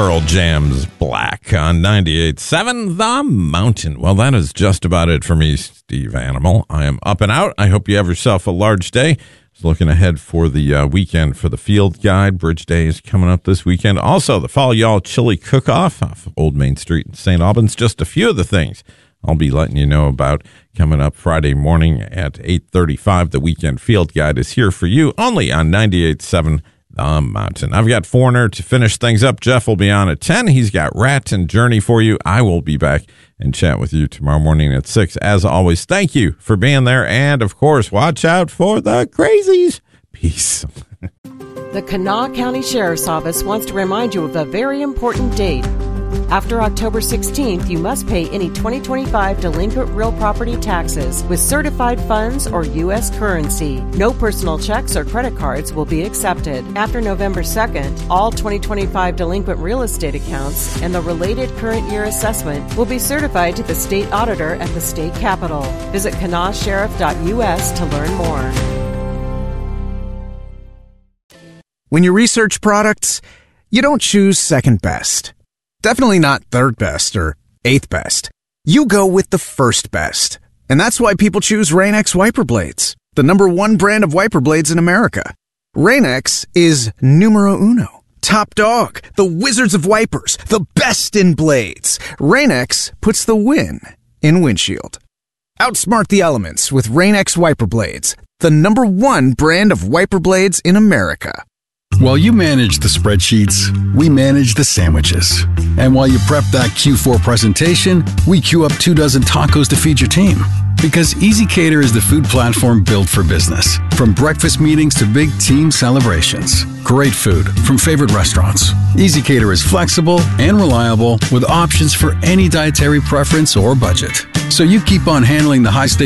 Pearl Jam's Black on 98.7 The Mountain. Well, that is just about it for me, Steve Animal. I am up and out. I hope you have yourself a large day. Looking ahead for the weekend for the Field Guide. Bridge Day is coming up this weekend. Also, the Fall Y'all Chili Cook-Off off Old Main Street in St. Albans. Just a few of the things I'll be letting you know about coming up Friday morning at 8:35. The Weekend Field Guide is here for you only on 98.7 The Mountain. I've got Foreigner to finish things up. Jeff will be on at 10. He's got Rat and Journey for you. I will be back and chat with you tomorrow morning at 6. As always, thank you for being there. And, of course, watch out for the crazies. Peace. The Kanawha County Sheriff's Office wants to remind you of a very important date. After October 16th, you must pay any 2025 delinquent real property taxes with certified funds or U.S. currency. No personal checks or credit cards will be accepted. After November 2nd, all 2025 delinquent real estate accounts and the related current year assessment will be certified to the state auditor at the state capitol. Visit kanawhasheriff.us to learn more. When you research products, you don't choose second best. Definitely not third best or eighth best. You go with the first best. And that's why people choose Rain-X wiper blades, the #1 brand of wiper blades in America. Rain-X is numero uno. Top dog, the wizards of wipers, the best in blades. Rain-X puts the win in windshield. Outsmart the elements with Rain-X wiper blades, the #1 brand of wiper blades in America. While you manage the spreadsheets, we manage the sandwiches. And while you prep that Q4 presentation, we queue up 24 tacos to feed your team. Because ezCater is the food platform built for business. From breakfast meetings to big team celebrations. Great food from favorite restaurants. ezCater is flexible and reliable with options for any dietary preference or budget. So you keep on handling the high-stakes